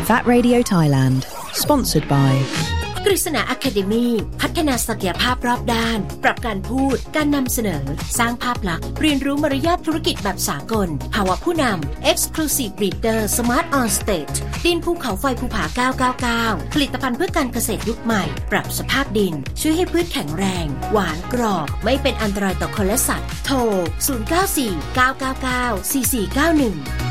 Fat Radio Thailand Sponsored by กฤษณา Academy พัฒนาศักยภาพรอบด้านปรับการพูดการนำเสนอสร้างภาพลักษณ์เรียนรู้มารยาทธุรกิจแบบสากลภาวะผู้นำ Exclusive Breeder Smart on Stage ดินภูเขาไฟภูผา999ผลิตภัณฑ์เพื่อการเกษตรยุคใหม่ปรับสภาพดินช่วยให้พืชแข็งแรงหวานกรอบไม่เป็นอันตรายต่อคนและสัตว์โทร0949994491